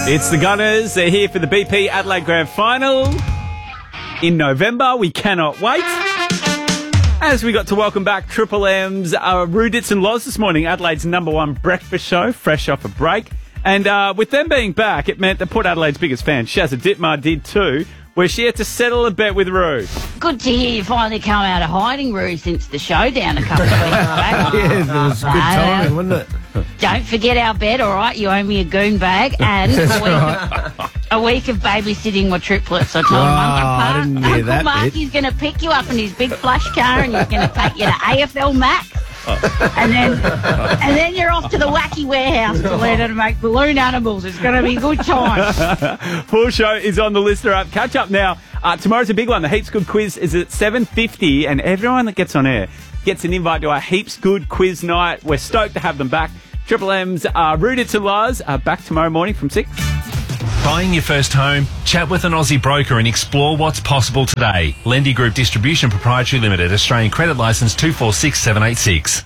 It's the Gunners. They're here for the BP Adelaide Grand Final in November. We cannot wait. As we got to welcome back Triple M's Rudits and Loz this morning, Adelaide's number one breakfast show, fresh off a break. And with them being back, it meant that Port Adelaide's biggest fan, Shazza Ditmar, did too, where she had to settle a bet with Roo. Good to hear you finally come out of hiding, Roo, since the showdown a couple of weeks back. Yeah, it was good timing, wasn't it? Don't forget our bet, all right? You owe me a goon bag and a week of babysitting my triplets. I told him Uncle Marky's going to pick you up in his big flash car and he's going to take you to AFL Max. And then you're off to the wacky warehouse to learn how to make balloon animals. It's going to be a good time. Full show is on the Listener app. Catch up now. Tomorrow's a big one. The Heaps Good quiz is at 7:50, and everyone that gets on air gets an invite to our Heaps Good quiz night. We're stoked to have them back. Triple M's Rudits and Loz are back tomorrow morning from 6. Buying your first home? Chat with an Aussie broker and explore what's possible today. Lendy Group Distribution Proprietary Limited, Australian Credit Licence 246786.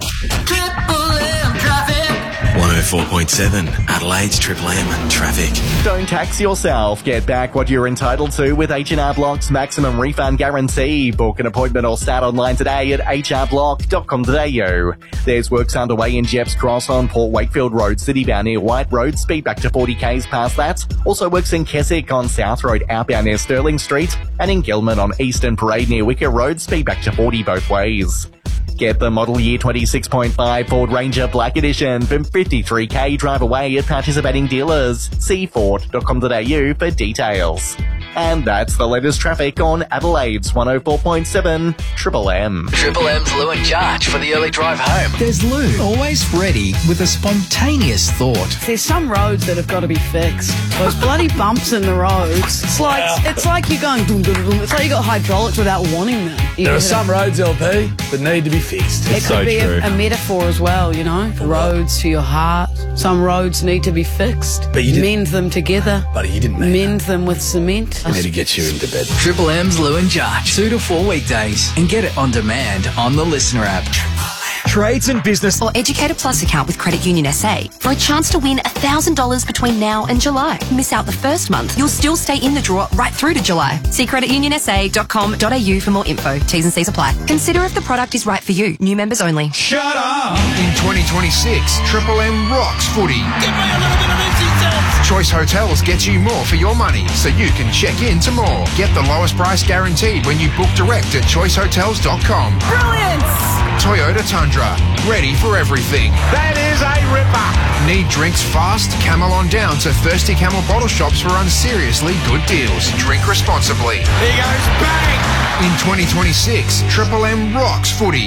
104.7 Adelaide's Triple M traffic. Don't tax yourself. Get back what you're entitled to with H&R Block's maximum refund guarantee. Book an appointment or start online today at hrblock.com.au. There's works underway in Jepps Cross on Port Wakefield Road, citybound near White Road. Speed back to 40 k's past that. Also works in Keswick on South Road outbound near Stirling Street, and in Gilman on Eastern Parade near Wicker Road. Speed back to 40 both ways. Get the model year 26.5 Ford Ranger Black Edition from 53k. Drive away at participating dealers. See Ford.com.au for details. And that's the latest traffic on Adelaide's 104.7 Triple M. Triple M's Lou and Jarch for the early drive home. There's Lou, always ready with a spontaneous thought. There's some roads that have got to be fixed. Those bloody bumps in the roads. It's like you're going dum dum dum. It's like you got hydraulics without wanting them. There are some roads, LP, that need to be fixed. It could be a metaphor as well, you know. Roads for your heart. Some roads need to be fixed. But you mend them together. But you didn't mend them with cement. I need to get you into bed. Triple M's Lou and Jarch, 2 to 4 weekdays, and get it on demand on the Listener app. Trades and business or Educator Plus account with Credit Union SA for a chance to win $1,000 between now and July. Miss out the first month, you'll still stay in the draw right through to July. See creditunionsa.com.au for more info. T's and C's apply. Consider if the product is right for you. New members only. Shut up! In 2026, Triple M rocks footy. Give me a little bit of empty sense. Choice Hotels gets you more for your money, so you can check in to more. Get the lowest price guaranteed when you book direct at choicehotels.com. Brilliant! Toyota Tundra, ready for everything. That is a ripper. Need drinks fast? Camel on down to Thirsty Camel bottle shops for unseriously good deals. Drink responsibly. Here goes bang! In 2026, Triple M rocks footy.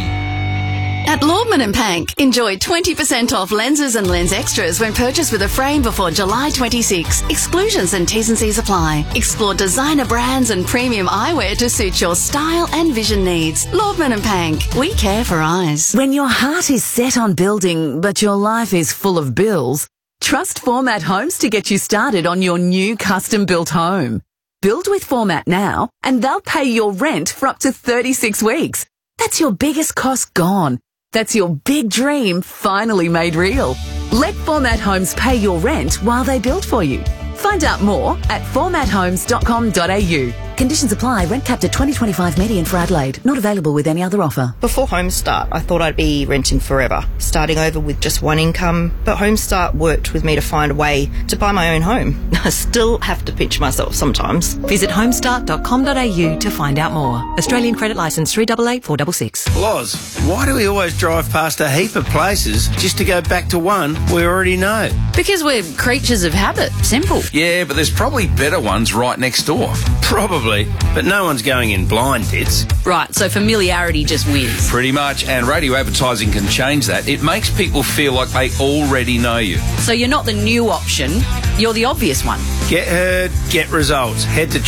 At Lordman & Pank, enjoy 20% off lenses and lens extras when purchased with a frame before July 26. Exclusions and T's and C's apply. Explore designer brands and premium eyewear to suit your style and vision needs. Lordman & Pank, we care for eyes. When your heart is set on building, but your life is full of bills, trust Format Homes to get you started on your new custom-built home. Build with Format now, and they'll pay your rent for up to 36 weeks. That's your biggest cost gone. That's your big dream finally made real. Let Format Homes pay your rent while they build for you. Find out more at formathomes.com.au. Conditions apply. Rent capped at 2025 median for Adelaide. Not available with any other offer. Before Homestart, I thought I'd be renting forever, starting over with just one income. But Homestart worked with me to find a way to buy my own home. I still have to pinch myself sometimes. Visit homestart.com.au to find out more. Australian Credit Licence 388466. Loz, why do we always drive past a heap of places just to go back to one we already know? Because we're creatures of habit. Simple. Yeah, but there's probably better ones right next door. Probably, but no one's going in blind, Tits. Right, so familiarity just wins. Pretty much, and radio advertising can change that. It makes people feel like they already know you. So you're not the new option, you're the obvious one. Get heard, get results. Head to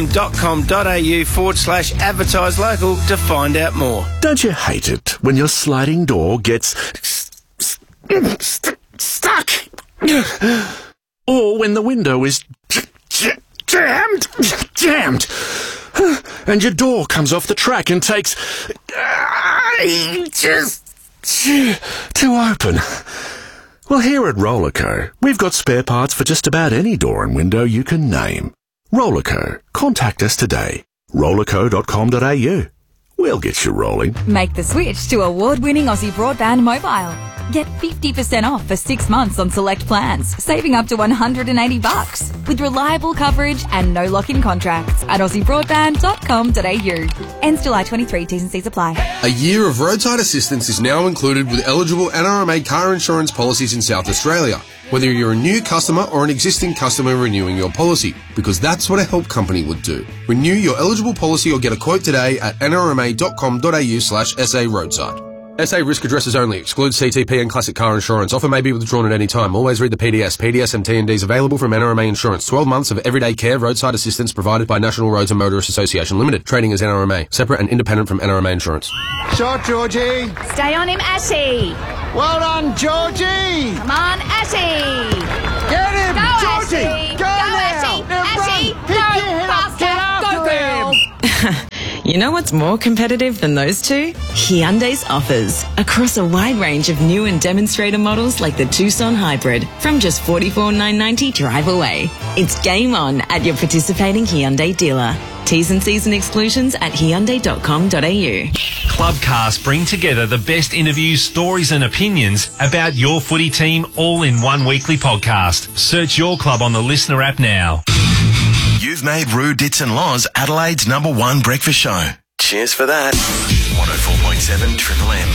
triplem.com.au/advertise local to find out more. Don't you hate it when your sliding door gets stuck? Or when the window is jammed, and your door comes off the track and takes ages to open. Well, here at Rollerco, we've got spare parts for just about any door and window you can name. Rollerco. Contact us today. rollerco.com.au. We'll get you rolling. Make the switch to award-winning Aussie Broadband Mobile. Get 50% off for 6 months on select plans, saving up to $180 with reliable coverage and no lock-in contracts at aussiebroadband.com.au. Ends July 23. T's and C's apply. A year of roadside assistance is now included with eligible NRMA car insurance policies in South Australia, whether you're a new customer or an existing customer renewing your policy, because that's what a help company would do. Renew your eligible policy or get a quote today at nrma.com.au/SA roadside. SA risk addresses only. Excludes CTP and classic car insurance. Offer may be withdrawn at any time. Always read the PDS. PDS and T&Ds available from NRMA Insurance. 12 months of everyday care roadside assistance provided by National Roads and Motorists Association Limited. Trading as NRMA. Separate and independent from NRMA Insurance. Shot, Georgie. Stay on him, Ashy. Well done, Georgie. Come on, Ashy. Get him, Go, Georgie. Ashy. Go now. Ashy. Pick your head up. Get after them. You know what's more competitive than those two? Hyundai's offers. Across a wide range of new and demonstrator models like the Tucson Hybrid from just $44,990 drive away. It's game on at your participating Hyundai dealer. T's and C's and exclusions at hyundai.com.au. Clubcast bring together the best interviews, stories and opinions about your footy team all in one weekly podcast. Search your club on the Listener app now. You've made Roo, Dits and Loz Adelaide's #1 breakfast show. Cheers for that. 104.7 Triple M.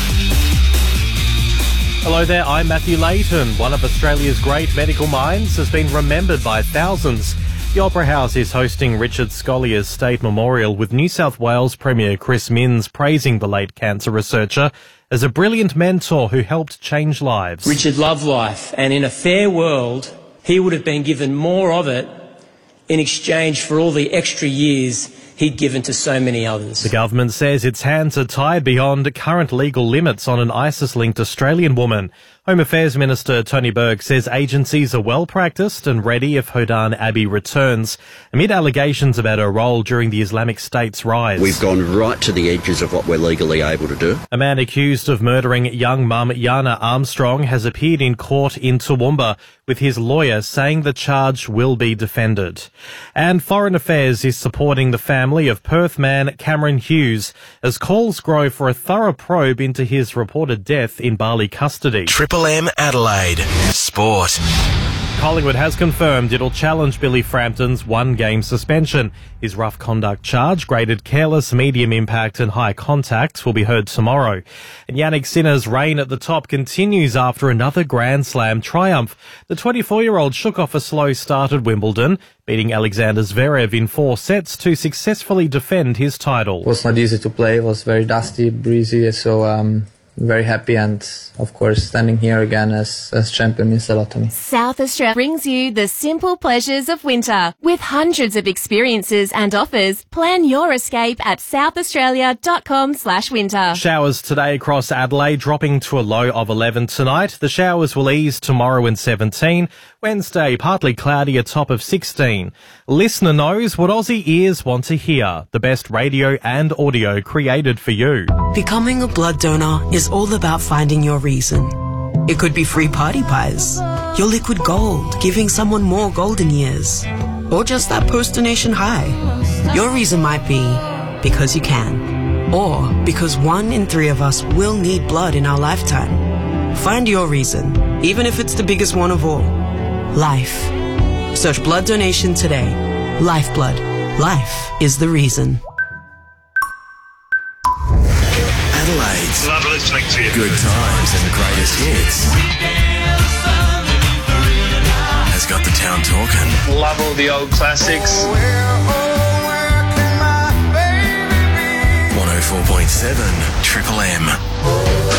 Hello there, I'm Matthew Layton. One of Australia's great medical minds has been remembered by thousands. The Opera House is hosting Richard Scollier's State Memorial with New South Wales Premier Chris Minns praising the late cancer researcher as a brilliant mentor who helped change lives. Richard loved life, and in a fair world, he would have been given more of it in exchange for all the extra years he'd given to so many others. The government says its hands are tied beyond current legal limits on an ISIS-linked Australian woman. Home Affairs Minister Tony Burke says agencies are well practiced and ready if Hodan Abbey returns, amid allegations about her role during the Islamic State's rise. We've gone right to the edges of what we're legally able to do. A man accused of murdering young mum Yana Armstrong has appeared in court in Toowoomba, with his lawyer saying the charge will be defended. And Foreign Affairs is supporting the family of Perth man Cameron Hughes as calls grow for a thorough probe into his reported death in Bali custody. Triple M Adelaide. Sport. Collingwood has confirmed it'll challenge Billy Frampton's 1-game suspension. His rough conduct charge, graded careless, medium impact and high contact, will be heard tomorrow. And Yannick Sinner's reign at the top continues after another Grand Slam triumph. The 24-year-old shook off a slow start at Wimbledon, beating Alexander Zverev in 4 sets to successfully defend his title. It was not easy to play. It was very dusty, breezy, so very happy, and of course standing here again as champion means a lot to me. South Australia brings you the simple pleasures of winter. With hundreds of experiences and offers, plan your escape at southaustralia.com/winter. Showers today across Adelaide, dropping to a low of 11 tonight. The showers will ease tomorrow and 17. Wednesday, partly cloudy, a top of 16. Listener knows what Aussie ears want to hear. The best radio and audio created for you. Becoming a blood donor is all about finding your reason. It could be free party pies, your liquid gold, giving someone more golden years, or just that post-donation high. Your reason might be because you can, or because 1 in 3 of us will need blood in our lifetime. Find your reason, even if it's the biggest one of all. Life. Search blood donation today. Lifeblood. Life is the reason. Adelaide's Love listening to you. good times and the greatest hits has got the town talking. Love all the old classics. 104.7 Triple M.